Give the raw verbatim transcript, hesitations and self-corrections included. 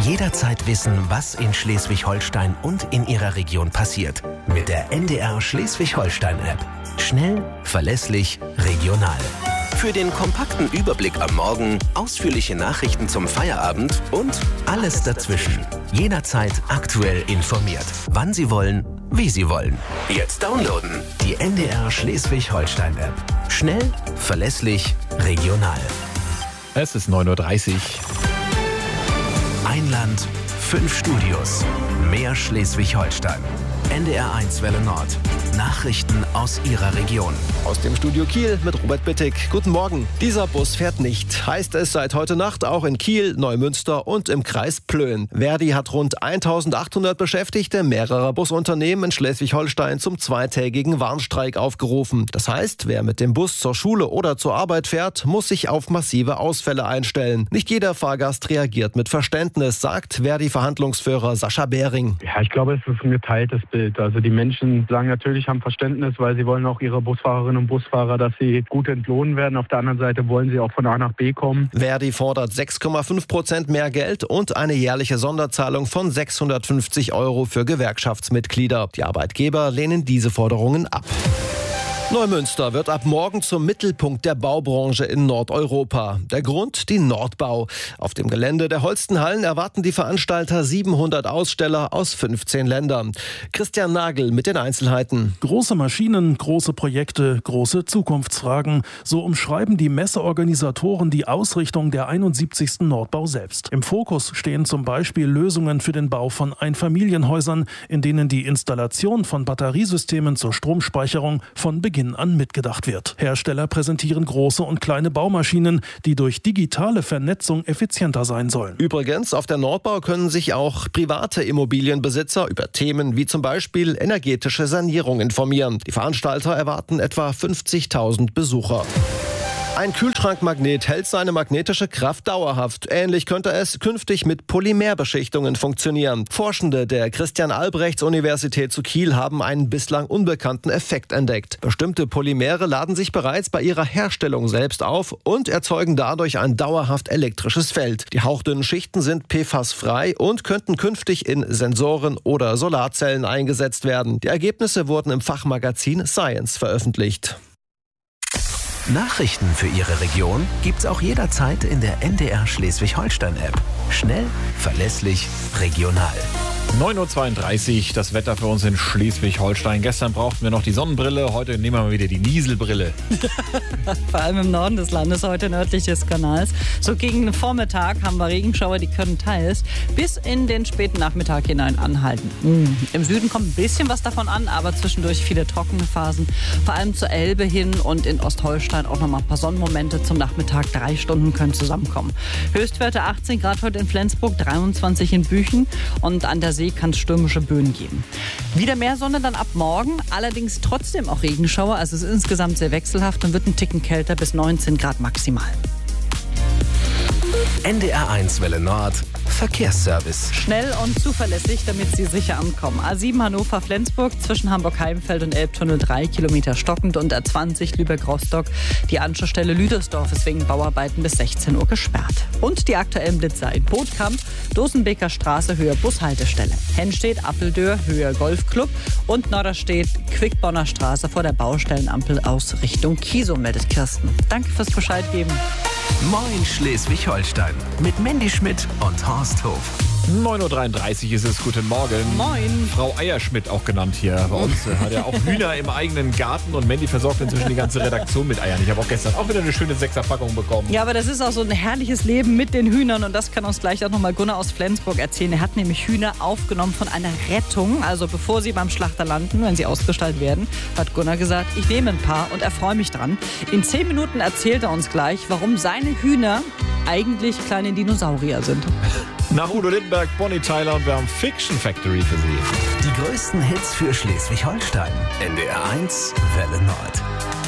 Jederzeit wissen, was in Schleswig-Holstein und in Ihrer Region passiert. Mit der N D R Schleswig-Holstein-App. Schnell, verlässlich, regional. Für den kompakten Überblick am Morgen, ausführliche Nachrichten zum Feierabend und alles dazwischen. Jederzeit aktuell informiert. Wann Sie wollen, wie Sie wollen. Jetzt downloaden. Die N D R Schleswig-Holstein-App. Schnell, verlässlich, regional. Es ist neun Uhr dreißig. Ein Land, fünf Studios. Mehr Schleswig-Holstein. N D R eins Welle Nord. Nachrichten aus Ihrer Region. Aus dem Studio Kiel mit Robert Bittig. Guten Morgen. Dieser Bus fährt nicht. Heißt es seit heute Nacht auch in Kiel, Neumünster und im Kreis Plön. Verdi hat rund eintausendachthundert Beschäftigte mehrerer Busunternehmen in Schleswig-Holstein zum zweitägigen Warnstreik aufgerufen. Das heißt, wer mit dem Bus zur Schule oder zur Arbeit fährt, muss sich auf massive Ausfälle einstellen. Nicht jeder Fahrgast reagiert mit Verständnis, sagt Verdi-Verhandlungsführer Sascha Behring. Ja, ich glaube, es ist ein geteiltes Bild. Also die Menschen sagen natürlich, haben Verständnis, weil sie wollen auch ihre Busfahrerinnen und Busfahrer, dass sie gut entlohnt werden. Auf der anderen Seite wollen sie auch von A nach B kommen. Verdi fordert sechs Komma fünf Prozent mehr Geld und eine jährliche Sonderzahlung von sechshundertfünfzig Euro für Gewerkschaftsmitglieder. Die Arbeitgeber lehnen diese Forderungen ab. Neumünster wird ab morgen zum Mittelpunkt der Baubranche in Nordeuropa. Der Grund? Die Nordbau. Auf dem Gelände der Holstenhallen erwarten die Veranstalter siebenhundert Aussteller aus fünfzehn Ländern. Christian Nagel mit den Einzelheiten. Große Maschinen, große Projekte, große Zukunftsfragen. So umschreiben die Messeorganisatoren die Ausrichtung der einundsiebzigsten Nordbau selbst. Im Fokus stehen zum Beispiel Lösungen für den Bau von Einfamilienhäusern, in denen die Installation von Batteriesystemen zur Stromspeicherung von Beginn an mitgedacht wird. Hersteller präsentieren große und kleine Baumaschinen, die durch digitale Vernetzung effizienter sein sollen. Übrigens, auf der Nordbau können sich auch private Immobilienbesitzer über Themen wie zum Beispiel energetische Sanierung informieren. Die Veranstalter erwarten etwa fünfzigtausend Besucher. Ein Kühlschrankmagnet hält seine magnetische Kraft dauerhaft. Ähnlich könnte es künftig mit Polymerbeschichtungen funktionieren. Forschende der Christian-Albrechts-Universität zu Kiel haben einen bislang unbekannten Effekt entdeckt. Bestimmte Polymere laden sich bereits bei ihrer Herstellung selbst auf und erzeugen dadurch ein dauerhaft elektrisches Feld. Die hauchdünnen Schichten sind P F A S-frei und könnten künftig in Sensoren oder Solarzellen eingesetzt werden. Die Ergebnisse wurden im Fachmagazin Science veröffentlicht. Nachrichten für Ihre Region gibt's auch jederzeit in der N D R Schleswig-Holstein-App. Schnell, verlässlich, regional. neun Uhr zweiunddreißig, das Wetter für uns in Schleswig-Holstein. Gestern brauchten wir noch die Sonnenbrille, heute nehmen wir mal wieder die Nieselbrille. Vor allem im Norden des Landes, heute nördlich des Kanals. So gegen den Vormittag haben wir Regenschauer, die können teils bis in den späten Nachmittag hinein anhalten. Mhm. Im Süden kommt ein bisschen was davon an, aber zwischendurch viele trockene Phasen. Vor allem zur Elbe hin und in Ostholstein auch noch mal ein paar Sonnenmomente zum Nachmittag. Drei Stunden können zusammenkommen. Höchstwerte achtzehn Grad heute in Flensburg, dreiundzwanzig in Büchen und an der See kann es stürmische Böen geben. Wieder mehr Sonne dann ab morgen, allerdings trotzdem auch Regenschauer. Also es ist insgesamt sehr wechselhaft und wird ein Ticken kälter bis neunzehn Grad maximal. N D R eins Welle Nord. Verkehrsservice. Schnell und zuverlässig, damit Sie sicher ankommen. A sieben Hannover-Flensburg zwischen Hamburg-Heimfeld und Elbtunnel drei Kilometer stockend und A zwanzig Lübeck-Rostock. Die Anschlussstelle Lüdersdorf ist wegen Bauarbeiten bis sechzehn Uhr gesperrt. Und die aktuellen Blitzer in Bootkamp, Dosenbeker Straße, Höhe Bushaltestelle. Hennstedt, Appeldörr, Höhe Golfclub und Norderstedt, Quickbonner Straße vor der Baustellenampel aus Richtung Kiesow, meldet Kirsten. Danke fürs Bescheid geben. Moin Schleswig-Holstein mit Mandy Schmidt und Horst Hof. neun Uhr dreiunddreißig ist es, guten Morgen. Moin. Frau Eierschmidt auch genannt hier bei uns. Hat ja auch Hühner im eigenen Garten und Mandy versorgt inzwischen die ganze Redaktion mit Eiern. Ich habe auch gestern auch wieder eine schöne Sechserpackung bekommen. Ja, aber das ist auch so ein herrliches Leben mit den Hühnern und das kann uns gleich auch nochmal Gunnar aus Flensburg erzählen. Er hat nämlich Hühner aufgenommen von einer Rettung, also bevor sie beim Schlachter landen, wenn sie ausgestaltet werden, hat Gunnar gesagt, ich nehme ein paar und erfreue mich dran. In zehn Minuten erzählt er uns gleich, warum seine Hühner eigentlich kleine Dinosaurier sind. Nach Udo Lindenberg, Bonnie Tyler und wir haben Fiction Factory für Sie. Die größten Hits für Schleswig-Holstein. N D R eins Welle Nord.